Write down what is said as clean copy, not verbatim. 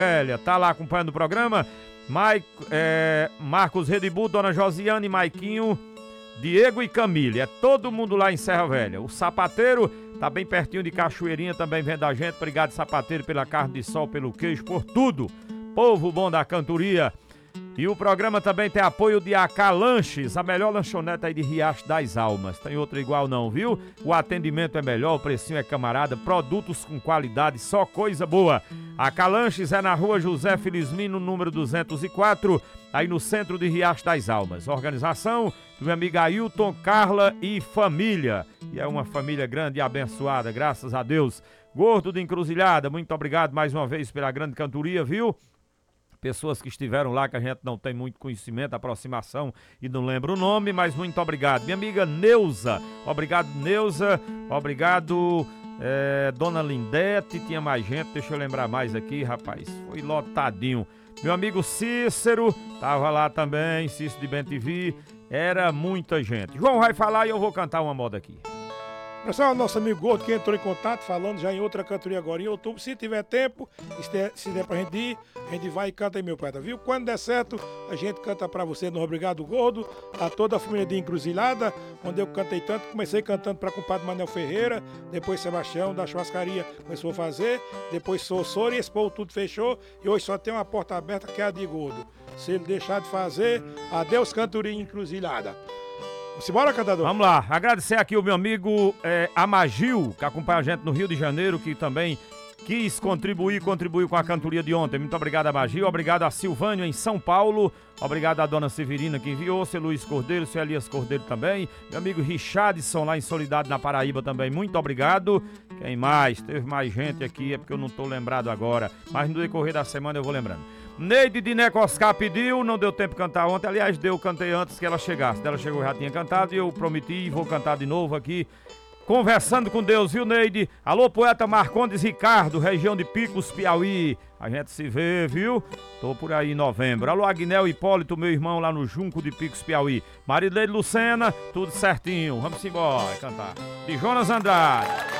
Velha, tá lá acompanhando o programa. Marcos Redibu, Dona Josiane, Maiquinho, Diego e Camille. É todo mundo lá em Serra Velha. O Sapateiro tá bem pertinho de Cachoeirinha, também vendo a gente. Obrigado, Sapateiro, pela carne de sol, pelo queijo, por tudo. Povo bom da cantoria. E o programa também tem apoio de AK Lanches, a melhor lanchonete aí de Riacho das Almas. Tem outra igual não, viu? O atendimento é melhor, o precinho é camarada, produtos com qualidade, só coisa boa. AK Lanches é na rua José Felizmino, número 204, aí no centro de Riacho das Almas. Organização do meu amigo Ailton, Carla e família. E é uma família grande e abençoada, graças a Deus. Gordo de Encruzilhada, muito obrigado mais uma vez pela grande cantoria, viu? Pessoas que estiveram lá, que a gente não tem muito conhecimento, aproximação e não lembra o nome, mas muito obrigado. Minha amiga Neuza, obrigado Neuza, obrigado Dona Lindete, tinha mais gente, deixa eu lembrar mais aqui, rapaz, foi lotadinho. Meu amigo Cícero, tava lá também, Cícero de BenTV, era muita gente. João vai falar e eu vou cantar uma moda aqui. Pessoal, nosso amigo Gordo que entrou em contato, falando já em outra cantoria agora em outubro. Se tiver tempo, se der pra gente ir, a gente vai e canta aí, meu poeta, viu? Quando der certo, a gente canta pra você no Obrigado Gordo, a toda a família de Encruzilhada, onde eu cantei tanto. Comecei cantando pra compadre Manel Ferreira, depois Sebastião da churrascaria começou a fazer, depois Sossoro e esse povo tudo fechou. E hoje só tem uma porta aberta que é a de Gordo. Se ele deixar de fazer, adeus cantoria Encruzilhada. Simbora, cantador? Vamos lá, agradecer aqui o meu amigo Amagil, que acompanha a gente no Rio de Janeiro, que também quis contribuiu com a cantoria de ontem. Muito obrigado, Amagil. Obrigado a Silvânio em São Paulo. Obrigado a Dona Severina que enviou, seu Luiz Cordeiro, seu Elias Cordeiro também. Meu amigo Richardson lá em Soledade, na Paraíba também. Muito obrigado. Quem mais? Teve mais gente aqui, é porque eu não tô lembrado agora. Mas no decorrer da semana eu vou lembrando. Neide de Necoscar pediu, não deu tempo de cantar ontem. Aliás, cantei antes que ela chegasse. Ela chegou, já tinha cantado e eu prometi e vou cantar de novo aqui. Conversando com Deus, viu, Neide? Alô, poeta Marcondes Ricardo, região de Picos, Piauí. A gente se vê, viu? Tô por aí em novembro. Alô, Agnel Hipólito, meu irmão lá no Junco de Picos, Piauí. Marileide Lucena, tudo certinho. Vamos embora cantar. De Jonas Andrade.